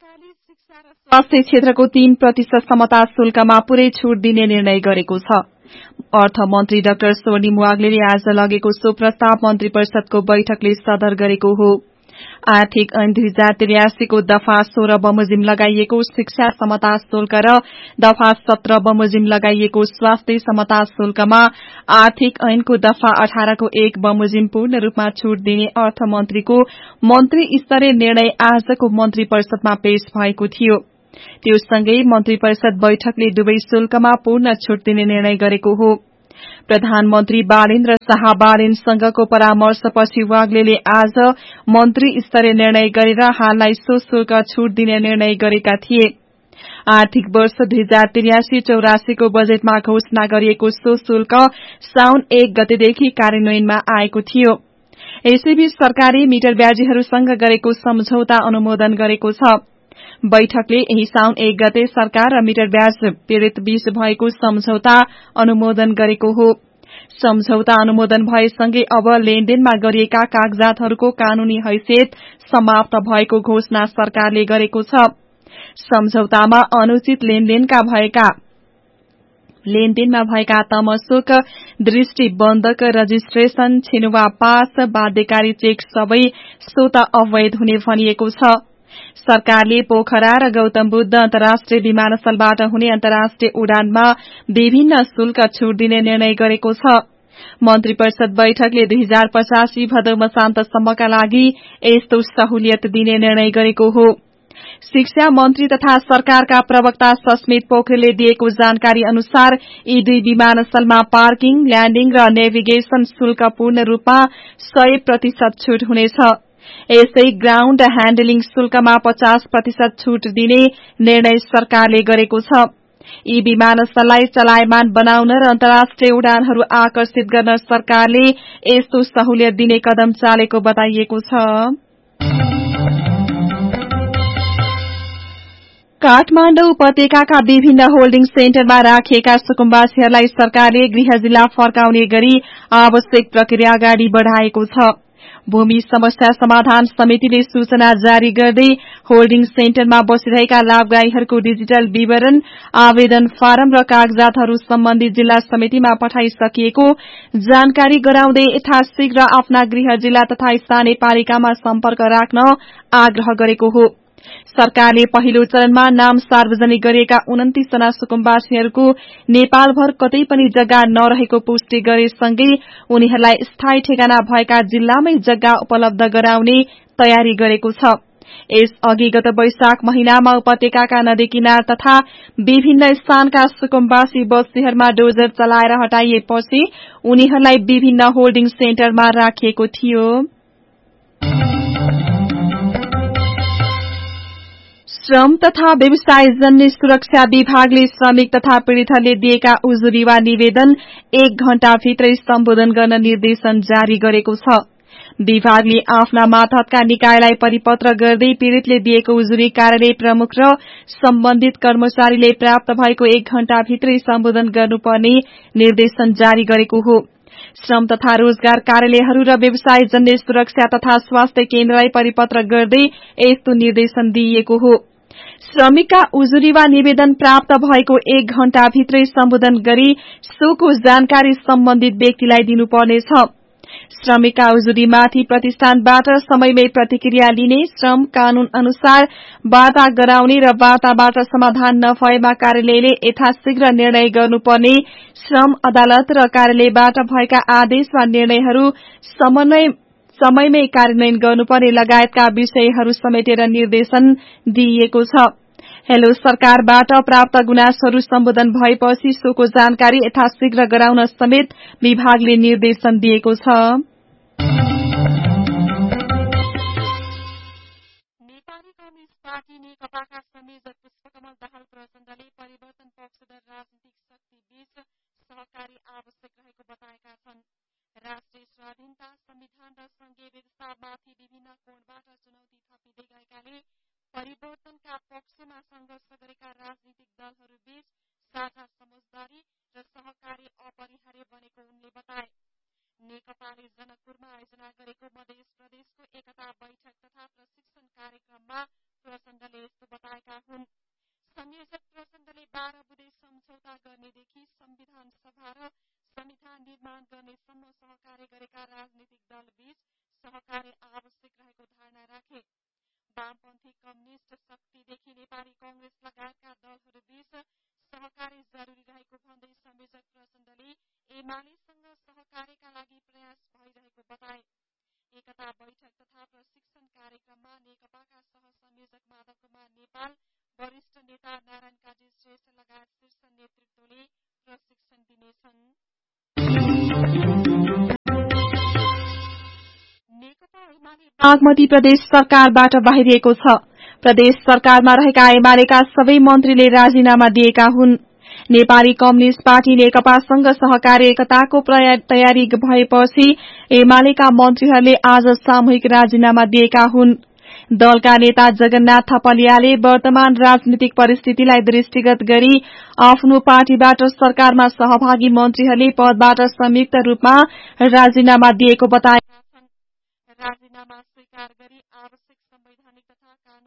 सरकारले शिक्षा र स्वास्थ्य क्षेत्रको 3% समता शुल्कमा पूरै छूट दिने निर्णय गरेको छ। अर्थमन्त्री डाक्टर स्वर्णिम वाग्लेले आज लगेको सो प्रस्ताव मन्त्री परिषदको बैठकले सदर गरेको हो। आर्थिक ऐन 2083 को दफा 16 बमोजिम लगाइएको शिक्षा समता शुल्क र दफा 17 बमोजिम लगाइएको स्वास्थ्य समता शुल्कमा आर्थिक ऐनको दफा 18 को 1 बमोजिम पूर्ण रूपमा छूट दिने अर्थमन्त्रीको मन्त्री स्तरीय निर्णय आजको मन्त्री परिषदमा पेश भएको थियो। त्यससँगै मन्त्री परिषद बैठकले दुवै शुल्कमा पूर्ण छूट दिने निर्णय गरेको हो। प्रधानमन्त्री बालेन्द्र शाह बालेनसँगको परामर्शपछि वाग्लेले आज मन्त्री स्तरीय निर्णय गरेर हाललाई सो शुल्क छूट दिने निर्णय गरेका थिए। आर्थिक वर्ष 2083-84 को बजेटमा घोषणा गरिएको सो शुल्क साउन 1 गतेदेखि कार्यान्वयनमा आएको थियो। यसैबीच सरकारले मिटर ब्याजीहरूसँग गरेको सम्झौता अनुमोदन गरेको छ। बैठकले यही साउन 1 गते सरकार र मिटर ब्याज पीड़ित बीच भएको सम्झौता अनुमोदन गरेको हो। सम्झौता अनुमोदन भएसँगै अब लेनदेनमा गरिएका कागजातहरूको कानूनी हैसियत समाप्त भएको घोषणा सरकारले गरेको छ। सम्झौतामा अनुचित लेनदेनमा भएका तमसुक, दृष्टिबन्धक, रजिस्ट्रेशन, छिनुवा पास, बाध्यकारी चेक सबै स्वत अवैध हुने भनिएको छ। सरकारले पोखरा र गौतम बुद्ध अन्तर्राष्ट्रिय विमानस्थलबाट हुने अन्तर्राष्ट्रिय उडानमा विभिन्न शुल्क छूट दिने निर्णय गरेको छ। मन्त्री परिषद बैठकले 2085 भदौ मसान्तसम्मका लागि यस्तो सहुलियत दिने निर्णय गरेको हो। शिक्षा मन्त्री तथा सरकारका प्रवक्ता सस्मित पोखरेलले दिएको जानकारी अनुसार यी दुई विमानस्थलमा पार्किङ, ल्याण्डिङ र नेभिगेशन शुल्क पूर्ण रूपमा 100% छूट हुनेछ। यसै ग्राउण्ड ह्याण्डलिङ शुल्कमा 50% छूट दिने निर्णय सरकारले गरेको छ। यी विमानस्थललाई चलायमान बनाउन र अन्तर्राष्ट्रिय उडानहरू आकर्षित गर्न सरकारले यस्तो सहुलियत दिने कदम चालेको बताइएको छ। काठमाडौँ उपत्यकाका विभिन्न होल्डिङ सेन्टरमा राखिएका सुकुम्बासीहरूलाई सरकारले गृह जिल्ला फर्काउने गरी आवश्यक प्रक्रिया अगाडि बढ़ाएको छ। भूमि समस्या समाधान समितिले सूचना जारी गर्दै होल्डिङ सेन्टरमा बसिरहेका लाभग्राहीहरूको डिजिटल विवरण, आवेदन फारम र कागजातहरू सम्बन्धी जिल्ला समितिमा पठाइसकिएको जानकारी गराउँदै यथाशीघ्र आफ्ना गृह जिल्ला तथा स्थानीय पालिकामा सम्पर्क राख्न आग्रह गरेको हो। सरकारले पहिलो चरणमा नाम सार्वजनिक गरिएका 29 जना सुकुम्बासीहरूको नेपालभर कतै पनि जग्गा नरहेको पुष्टि गरेसँगै उनीहरूलाई स्थायी ठेगाना भएका जिल्लामै जग्गा उपलब्ध गराउने तयारी गरेको छ। यसअघि गत वैशाख महिनामा उपत्यकाका नदी किनार तथा विभिन्न स्थानका सुकुम्बासी बस्तीहरूमा डोजर चलाएर हटाइएपछि उनीहरूलाई विभिन्न होल्डिङ सेन्टरमा राखिएको थियो। श्रम तथा व्यवसाय जन्य सुरक्षा विभागले श्रमिक तथा पीड़ितहरूले दिएका उजुरी वा निवेदन 1 घण्टाभित्रै सम्बोधन गर्न निर्देशन जारी गरेको छ। विभागले आफ्ना मातहतका निकायलाई परिपत्र गर्दै पीड़ितले दिएको उजुरी कार्यालय प्रमुख र सम्बन्धित कर्मचारीले प्राप्त भएको 1 घण्टाभित्रै सम्बोधन गर्नुपर्ने निर्देशन जारी गरेको हो। श्रम तथा रोजगार कार्यालयहरू र व्यवसाय जन्य सुरक्षा तथा स्वास्थ्य केन्द्रलाई परिपत्र गर्दै यस्तो निर्देशन दिइएको हो। श्रमिकका उजुरी वा निवेदन प्राप्त भएको 1 घण्टाभित्रै सम्बोधन गरी सोको जानकारी सम्बन्धित व्यक्तिलाई दिनुपर्नेछ। श्रमिकका उजुरीमाथि प्रतिष्ठानबाट समयमै प्रतिक्रिया लिने, श्रम कानून अनुसार वार्ता गराउने र वार्ताबाट समाधान नभएमा कार्यालयले यथाशीघ्र निर्णय गर्नुपर्ने, श्रम अदालत र कार्यालयबाट भएका आदेश वा निर्णयहरू समयमै कार्यान्वयन गर्नुपर्ने लगायतका विषयहरू समेटेर निर्देशन दिइएको छ। हेलो सरकारबाट प्राप्त गुनासोहरू सम्बोधन भएपछि सोको जानकारी यथाशीघ्र गराउन समेत विभागले निर्देशन दिएको छ। नेपाली कम्युनिष्ट पार्टी नेकपाका संयोजक पुष्पकमल दाहाल प्रचण्डले परिवर्तन पक्षधर राजनीतिक शक्ति बीच सहकारी आवश्यक रहेको बताएका छन्। राष्ट्रिय स्वाधीनता, संविधान र संघीय व्यवस्थामाथि विभिन्न कोणबाट चुनौती थपिँदै गएकाले परिवर्तनका पक्षमा संघर्ष गरेका राजनीतिक दलहरू बीच साझा समझदारी र सहकारी अपरिहार्य बनेको उनले बताए। नेकपाले जनकपुरमा आयोजना गरेको मध्य प्रदेशको एकता बैठक तथा प्रशिक्षण कार्यक्रममा प्रचण्डले यस्तो वामपन्थी कम्युनिस्ट शक्तिदेखि नेपाली कांग्रेस लगायतका दलहरूबीच सहकारी जरूरी रहेको भन्दै संयोजक प्रचण्डले एमालेसँग सहकार्यका लागि प्रयास भइरहेको बताए। एकता बैठक तथा प्रशिक्षण कार्यक्रममा नेकपाका सहसंयोजक माधव कुमार नेपाल, वरिष्ठ नेता नारायण काजी श्रेष्ठ लगायत शीर्ष नेतृत्वले प्रशिक्षण दिनेछन्। नेकपा एमाले बागमती प्रदेश सरकारबाट बाहिरिएको छ। प्रदेश सरकारमा रहेका एमालेका सबै मन्त्रीले राजीनामा दिएका हुन्। नेपाली कम्युनिष्ट पार्टी नेकपासँग सहकार्य एकताको तयारी भएपछि एमालेका मन्त्रीहरूले आज सामूहिक राजीनामा दिएका हुन्। दलका नेता जगन्नाथ थपलियाले वर्तमान राजनीतिक परिस्थितिलाई दृष्टिगत गरी आफ्नो पार्टीबाट सरकारमा सहभागी मन्त्रीहरूले पदबाट संयुक्त रूपमा राजीनामा दिएको बताएका छन्। राजीनामा स्वीकार गरी आवश्यक संवैधानिक तथा